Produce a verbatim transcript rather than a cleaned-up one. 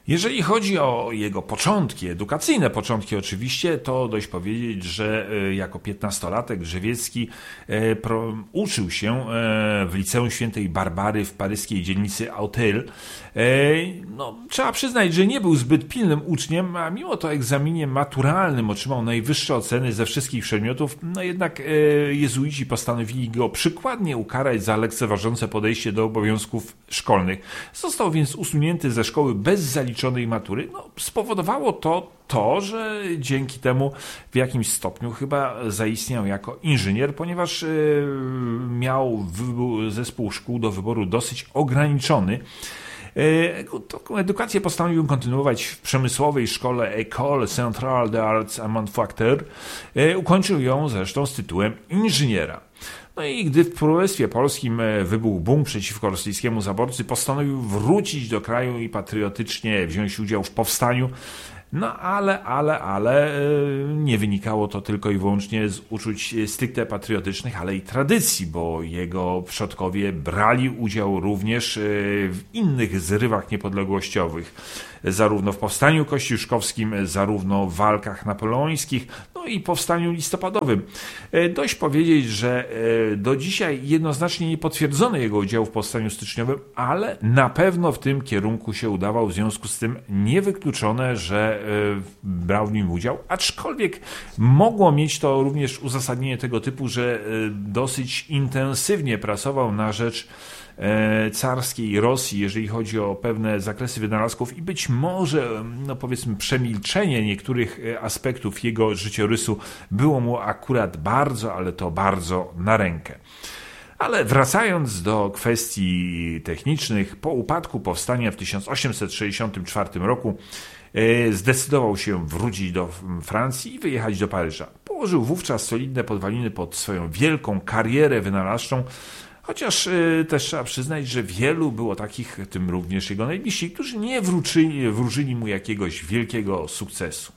Jeżeli chodzi o jego początki, edukacyjne początki oczywiście, to dość powiedzieć, że jako piętnastolatek Drzewiecki uczył się w Liceum Świętej Barbary w paryskiej dzielnicy Auteuil. No, trzeba przyznać, że nie był zbyt pilnym uczniem, a mimo to egzaminie maturalnym otrzymał najwyższe oceny ze wszystkich przedmiotów, no jednak jezuici postanowili go przykładnie ukarać za lekceważące podejście do obowiązków szkolnych. Został więc usunięty ze szkoły bez zaliczonej matury. No, spowodowało to to, że dzięki temu w jakimś stopniu chyba zaistniał jako inżynier, ponieważ miał zespół szkół do wyboru dosyć ograniczony. Taką edukację postanowił kontynuować w przemysłowej szkole École Centrale des Arts et Manufactures. Ukończył ją zresztą z tytułem inżyniera. No i gdy w Królestwie Polskim wybuchł bunt przeciwko rosyjskiemu zaborcy, postanowił wrócić do kraju i patriotycznie wziąć udział w powstaniu. No ale, ale, ale nie wynikało to tylko i wyłącznie z uczuć stricte patriotycznych, ale i tradycji, bo jego przodkowie brali udział również w innych zrywach niepodległościowych, zarówno w powstaniu kościuszkowskim, zarówno w walkach napoleońskich, no i powstaniu listopadowym. Dość powiedzieć, że do dzisiaj jednoznacznie nie potwierdzono jego udziału w powstaniu styczniowym, ale na pewno w tym kierunku się udawał, w związku z tym niewykluczone, że brał w nim udział, aczkolwiek mogło mieć to również uzasadnienie tego typu, że dosyć intensywnie pracował na rzecz carskiej Rosji, jeżeli chodzi o pewne zakresy wynalazków i być może, no powiedzmy, przemilczenie niektórych aspektów jego życiorysu było mu akurat bardzo, ale to bardzo na rękę. Ale wracając do kwestii technicznych, po upadku powstania w tysiąc osiemset sześćdziesiątym czwartym roku zdecydował się wrócić do Francji i wyjechać do Paryża. Położył wówczas solidne podwaliny pod swoją wielką karierę wynalazczą, chociaż też trzeba przyznać, że wielu było takich, w tym również jego najbliżsi, którzy nie wróżyli, wróżyli mu jakiegoś wielkiego sukcesu.